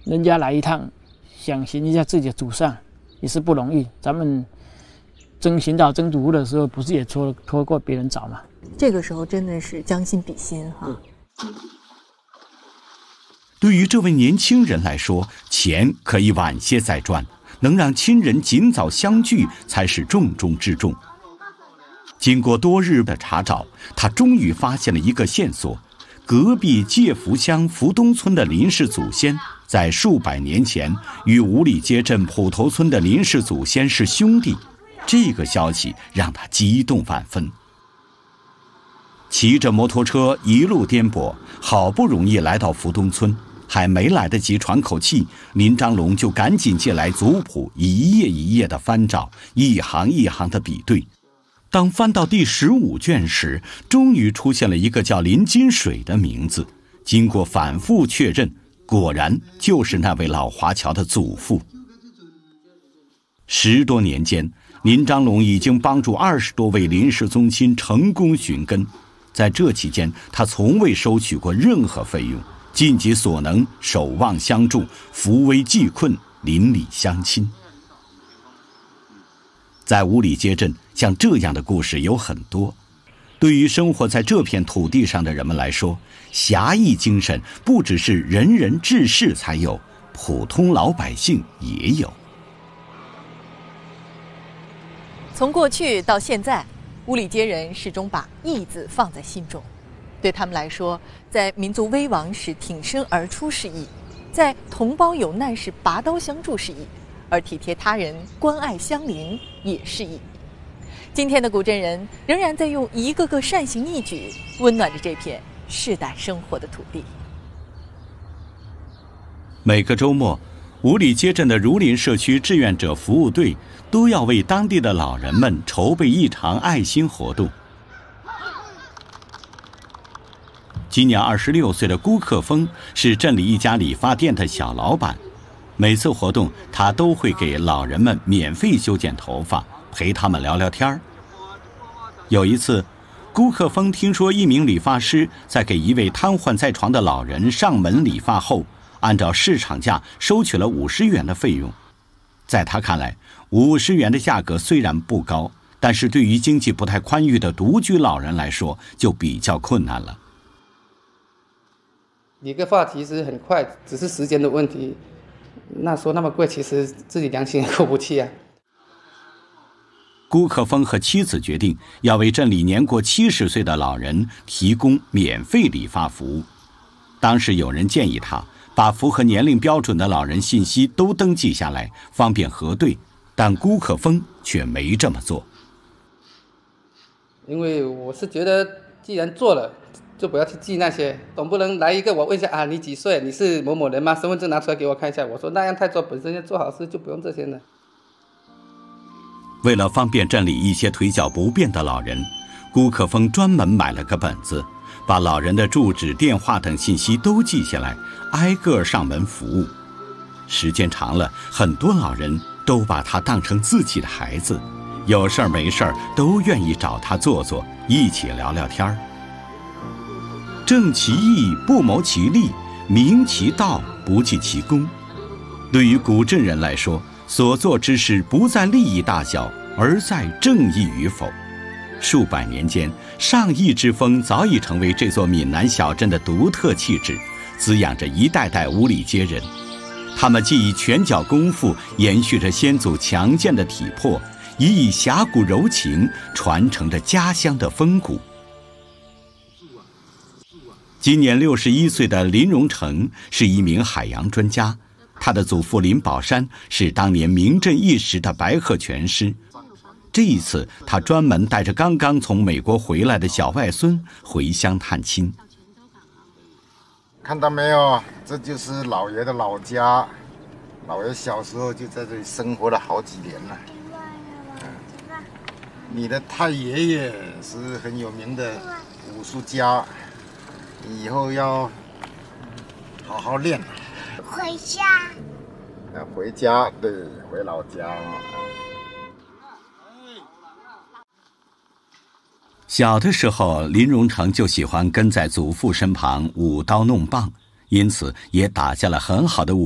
人家来一趟，想寻一下自己的祖上也是不容易。咱们寻找曾祖父的时候，不是也托过别人找吗？ 这个时候真的是将心比心哈。 对于这位年轻人来说，钱可以晚些再赚，能让亲人尽早相聚才是重中之重。经过多日的查找，他终于发现了一个线索：隔壁介福乡福东村的林氏祖先，在数百年前与五里街镇普头村的林氏祖先是兄弟。这个消息让他激动万分。骑着摩托车一路颠簸，好不容易来到福东村，还没来得及喘口气，林章龙就赶紧借来族谱，一页一页的翻找，一行一行的比对。当翻到第15卷时，终于出现了一个叫林金水的名字。经过反复确认，果然就是那位老华侨的祖父。10多年间，林章龙已经帮助20多位林氏宗亲成功寻根。在这期间，他从未收取过任何费用，尽己所能，守望相助，扶危济困，邻里乡亲。在五里街镇，像这样的故事有很多。对于生活在这片土地上的人们来说，侠义精神不只是仁人志士才有，普通老百姓也有。 从过去到现在，五里街人始终把义字放在心中。对他们来说，在民族危亡时挺身而出是义，在同胞有难时拔刀相助是义，而体贴他人、关爱乡邻也是义。今天的古镇人仍然在用一个个善行义举，温暖着这片世代生活的土地。 每个周末，五里街镇的儒林社区志愿者服务队都要为当地的老人们筹备一场爱心活动。今年26岁的辜克峰是镇里一家理发店的小老板，每次活动他都会给老人们免费修剪头发，陪他们聊聊天。有一次，辜克峰听说一名理发师在给一位瘫痪在床的老人上门理发后，按照市场价收取了50元的费用。在他看来，50元的价格虽然不高，但是对于经济不太宽裕的独居老人来说就比较困难了。 理个发其实很快，只是时间的问题。那说那么贵，其实自己良心也过不去啊。 辜克峰和妻子决定要为镇里年过70岁的老人提供免费理发服务。当时有人建议他把符合年龄标准的老人信息都登记下来，方便核对，但辜克峰却没这么做。 因为我是觉得，既然做了，就不要去记那些，总不能来一个我问一下啊，你几岁？你是某某人吗？身份证拿出来给我看一下。我说那样太做，本身要做好事就不用这些了。 为了方便镇里一些腿脚不便的老人，辜克峰专门买了个本子，把老人的住址、电话等信息都记下来，挨个上门服务。时间长了，很多老人都把他当成自己的孩子，有事儿没事儿都愿意找他坐坐，一起聊聊天儿。正其义，不谋其利，明其道，不计其功。对于古镇人来说，所做之事不在利益大小，而在正义与否。数百年间，上义之风早已成为这座闽南小镇的独特气质，滋养着一代代五里街人。他们既以拳脚功夫延续着先祖强健的体魄，也以侠骨柔情传承着家乡的风骨。今年61岁的林荣成是一名海洋专家，他的祖父林宝山是当年名震一时的白鹤拳师。这一次，他专门带着刚刚从美国回来的小外孙回乡探亲。 看到没有，这就是老爷的老家。老爷小时候就在这里生活了好几年了。你的太爷爷是很有名的武术家，你以后要好好练。 回家。 回家，对，回老家。 小的时候，林荣成就喜欢跟在祖父身旁舞刀弄棒，因此也打下了很好的武